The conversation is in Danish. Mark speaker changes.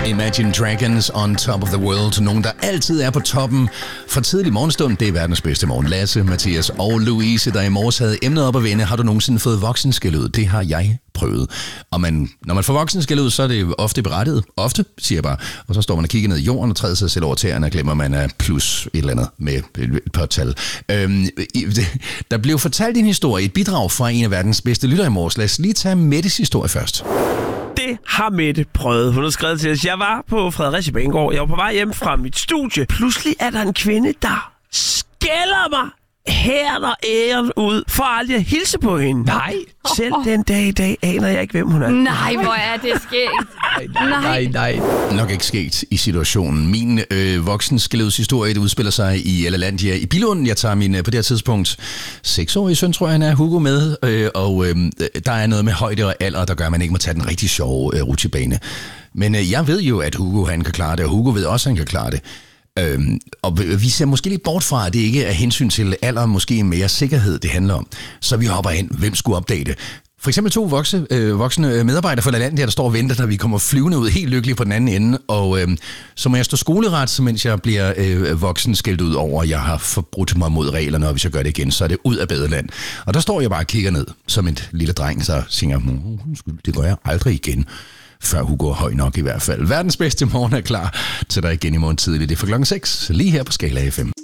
Speaker 1: Imagine Dragons on top of the world. Nogen, der altid er på toppen. For tidlig morgenstund, det er verdens bedste morgen. Lasse, Mathias og Louise, der i morges havde emnet op at vende. Har du nogensinde fået voksenskældud? Det har jeg prøvet. Og når man får voksenskældud, så er det ofte berettiget. Ofte, siger jeg bare. Og så står man og kigger ned i jorden og træder sig selv over tæerne og glemmer, man er plus et eller andet med et par tal. Der blev fortalt en historie, et bidrag fra en af verdens bedste lyttere i morges. Lad os lige tage Mettes historie først.
Speaker 2: Det har Mette prøvet. Hun har skrevet til os. Jeg var på Fredericia Banegård. Jeg var på vej hjem fra mit studie. Pludselig er der en kvinde, der skælder mig her æren ud for aldrig at hilse på hende.
Speaker 1: Nej.
Speaker 2: Selv den dag i dag aner jeg ikke, hvem hun er.
Speaker 3: Nej, hvor er det skægt.
Speaker 1: Nej. Nok ikke sket i situationen. Min voksenskældshistorie, det udspiller sig i Lalandia i Billund. Jeg tager min på det her tidspunkt 6-årige søn, tror jeg han er, Hugo med. Der er noget med højde og alder, der gør, at man ikke må tage den rigtig sjove rutsjebane. Men jeg ved jo, at Hugo han kan klare det, og Hugo ved også, at han kan klare det. Og vi ser måske lidt bort fra, at det ikke er hensyn til alder, måske mere sikkerhed, det handler om. Så vi hopper hen. Hvem skulle opdage det? For eksempel 2 voksne medarbejdere fra Lalandia, der står og venter, når vi kommer flyvende ud helt lykkeligt på den anden ende. Og så må jeg stå skoleret, mens jeg bliver voksen skældt ud over, at jeg har forbrudt mig mod reglerne, og hvis jeg gør det igen, så er det ud af badeland. Og der står jeg bare og kigger ned, som et lille dreng, så tænker jeg, det gør jeg aldrig igen. Før Hugo er høj nok i hvert fald. Verdens bedste morgen er klar til dig igen i morgen tidligt. Det er for klokken 6, lige her på Skala FM.